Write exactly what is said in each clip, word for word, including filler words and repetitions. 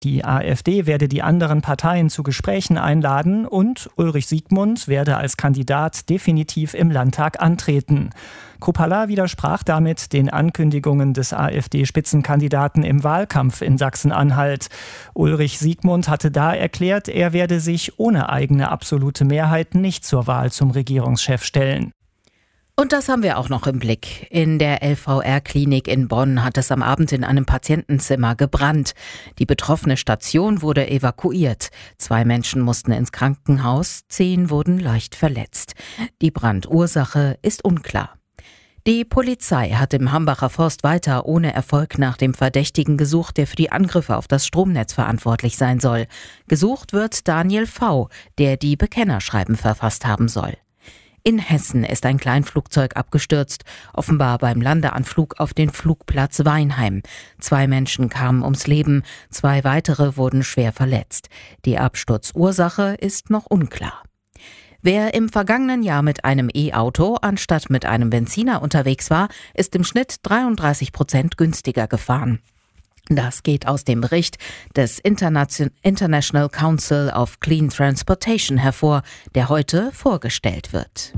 Die AfD werde die anderen Parteien zu Gesprächen einladen und Ulrich Siegmund werde als Kandidat definitiv im Landtag antreten. Kruppalla widersprach damit den Ankündigungen des AfD-Spitzenkandidaten im Wahlkampf in Sachsen-Anhalt. Ulrich Siegmund hatte da erklärt, er werde sich ohne eigene absolute Mehrheit nicht zur Wahl zum Regierungschef stellen. Und das haben wir auch noch im Blick. In der L V R-Klinik in Bonn hat es am Abend in einem Patientenzimmer gebrannt. Die betroffene Station wurde evakuiert. Zwei Menschen mussten ins Krankenhaus, zehn wurden leicht verletzt. Die Brandursache ist unklar. Die Polizei hat im Hambacher Forst weiter ohne Erfolg nach dem Verdächtigen gesucht, der für die Angriffe auf das Stromnetz verantwortlich sein soll. Gesucht wird Daniel V., der die Bekennerschreiben verfasst haben soll. In Hessen ist ein Kleinflugzeug abgestürzt, offenbar beim Landeanflug auf den Flugplatz Weinheim. Zwei Menschen kamen ums Leben, zwei weitere wurden schwer verletzt. Die Absturzursache ist noch unklar. Wer im vergangenen Jahr mit einem E-Auto anstatt mit einem Benziner unterwegs war, ist im Schnitt dreiunddreißig Prozent günstiger gefahren. Das geht aus dem Bericht des International Council of Clean Transportation hervor, der heute vorgestellt wird.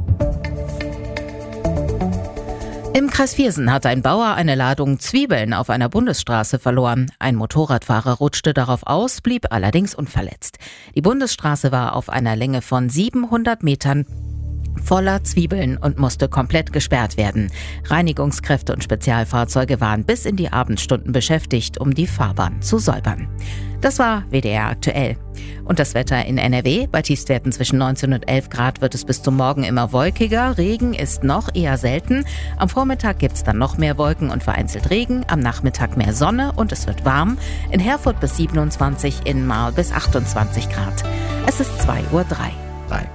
Im Kreis Viersen hat ein Bauer eine Ladung Zwiebeln auf einer Bundesstraße verloren. Ein Motorradfahrer rutschte darauf aus, blieb allerdings unverletzt. Die Bundesstraße war auf einer Länge von siebenhundert Metern voller Zwiebeln und musste komplett gesperrt werden. Reinigungskräfte und Spezialfahrzeuge waren bis in die Abendstunden beschäftigt, um die Fahrbahn zu säubern. Das war W D R aktuell. Und das Wetter in N R W. Bei Tiefstwerten zwischen neunzehn und elf Grad wird es bis zum Morgen immer wolkiger. Regen ist noch eher selten. Am Vormittag gibt es dann noch mehr Wolken und vereinzelt Regen. Am Nachmittag mehr Sonne und es wird warm. In Herford bis siebenundzwanzig, in Marl bis achtundzwanzig Grad. Es ist zwei Uhr drei. Nein.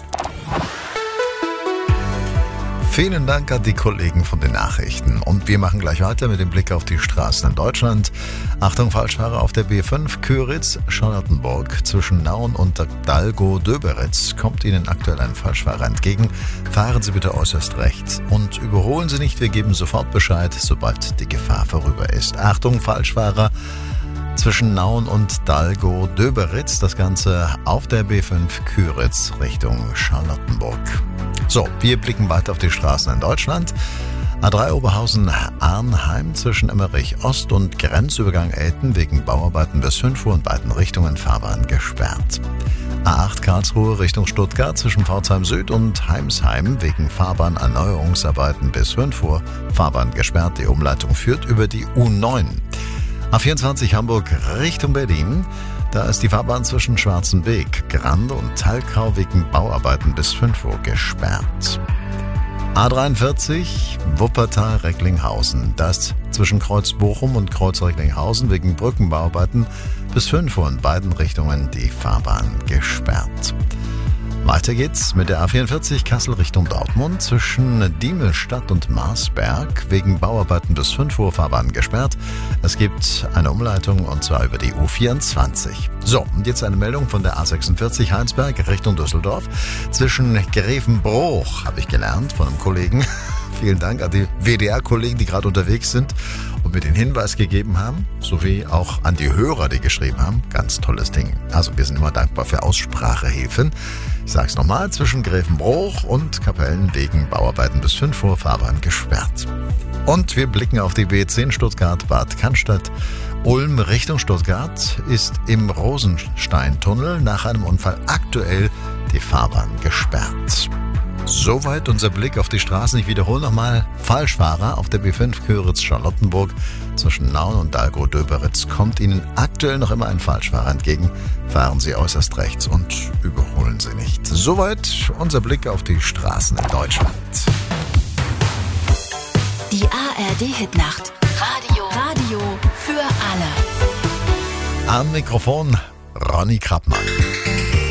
Vielen Dank an die Kollegen von den Nachrichten. Und wir machen gleich weiter mit dem Blick auf die Straßen in Deutschland. Achtung, Falschfahrer auf der B fünf Köritz-Charlottenburg. Zwischen Nauen und Dalgo-Döberitz kommt Ihnen aktuell ein Falschfahrer entgegen. Fahren Sie bitte äußerst rechts und überholen Sie nicht. Wir geben sofort Bescheid, sobald die Gefahr vorüber ist. Achtung, Falschfahrer zwischen Nauen und Dalgo-Döberitz. Das Ganze auf der B fünf Köritz Richtung Charlottenburg. So, wir blicken weiter auf die Straßen in Deutschland. A drei Oberhausen-Arnheim zwischen Emmerich Ost und Grenzübergang Elten wegen Bauarbeiten bis fünf Uhr in beiden Richtungen Fahrbahn gesperrt. A acht Karlsruhe Richtung Stuttgart zwischen Pforzheim Süd und Heimsheim wegen Fahrbahnerneuerungsarbeiten bis fünf Uhr Fahrbahn gesperrt. Die Umleitung führt über die U neun. A vierundzwanzig Hamburg Richtung Berlin. Da ist die Fahrbahn zwischen Schwarzenbeek, Grande und Talkau wegen Bauarbeiten bis fünf Uhr gesperrt. A dreiundvierzig Wuppertal-Recklinghausen. Da ist zwischen Kreuz Bochum und Kreuz Recklinghausen wegen Brückenbauarbeiten bis fünf Uhr in beiden Richtungen die Fahrbahn gesperrt. Weiter geht's mit der A vierundvierzig Kassel Richtung Dortmund zwischen Diemelstadt und Marsberg wegen Bauarbeiten bis fünf Uhr Fahrbahn gesperrt. Es gibt eine Umleitung und zwar über die U vierundzwanzig. So, und jetzt eine Meldung von der A sechsundvierzig Heinsberg Richtung Düsseldorf. Zwischen Grevenbroich, habe ich gelernt von einem Kollegen. Vielen Dank an die W D R-Kollegen, die gerade unterwegs sind und mir den Hinweis gegeben haben, sowie auch an die Hörer, die geschrieben haben. Ganz tolles Ding. Also wir sind immer dankbar für Aussprachehilfen. Ich sag's nochmal, zwischen Grevenbroich und Kapellen wegen Bauarbeiten bis fünf Uhr Fahrbahn gesperrt. Und wir blicken auf die B zehn Stuttgart-Bad Cannstatt. Ulm Richtung Stuttgart ist im Rosensteintunnel nach einem Unfall aktuell die Fahrbahn gesperrt. Soweit unser Blick auf die Straßen. Ich wiederhole nochmal. Falschfahrer auf der B fünf Köritz-Charlottenburg zwischen Nauen und Dalgo-Döberitz kommt Ihnen aktuell noch immer ein Falschfahrer entgegen. Fahren Sie äußerst rechts und überholen Sie nicht. Soweit unser Blick auf die Straßen in Deutschland. Die A R D-Hitnacht. Radio. Radio für alle. Am Mikrofon Ronny Krappmann.